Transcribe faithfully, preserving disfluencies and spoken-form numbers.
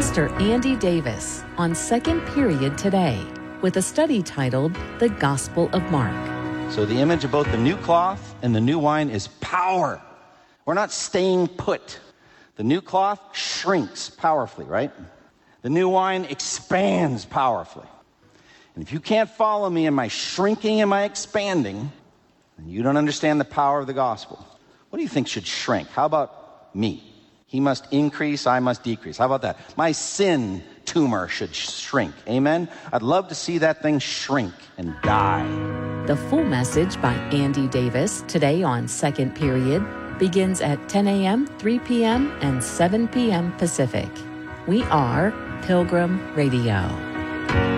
Pastor Andy Davis on Second Period today with a study titled The Gospel of Mark. So the image of both the new cloth and the new wine is power. We're not staying put. The new cloth shrinks powerfully, right? The new wine expands powerfully. And if you can't follow me in my shrinking and my expanding, then you don't understand the power of the gospel. What do you think should shrink? How about me? He must increase, I must decrease. How about that? My sin tumor should shrink. Amen? I'd love to see that thing shrink and die. The full message by Andy Davis today on Second Period begins at ten a.m., three p.m., and seven p.m. Pacific. We are Pilgrim Radio.